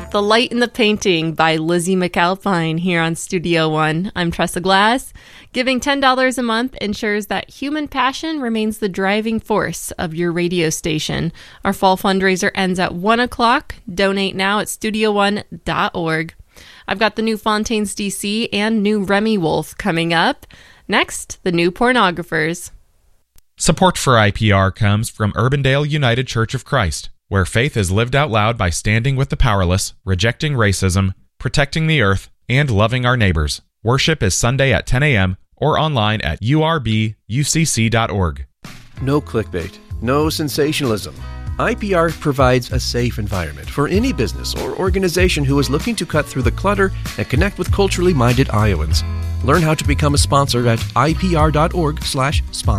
got The Light in the Painting by Lizzie McAlpine here on Studio One. I'm Tressa Glass. Giving $10 a month ensures that human passion remains the driving force of your radio station. Our fall fundraiser ends at 1 o'clock. Donate now at studio1.org. I've got the new Fontaines DC and new Remy Wolf coming up. Next, the new Pornographers. Support for IPR comes from Urbandale United Church of Christ, where faith is lived out loud by standing with the powerless, rejecting racism, protecting the earth, and loving our neighbors. Worship is Sunday at 10 a.m. or online at urbucc.org. No clickbait, no sensationalism. IPR provides a safe environment for any business or organization who is looking to cut through the clutter and connect with culturally minded Iowans. Learn how to become a sponsor at ipr.org/sponsor.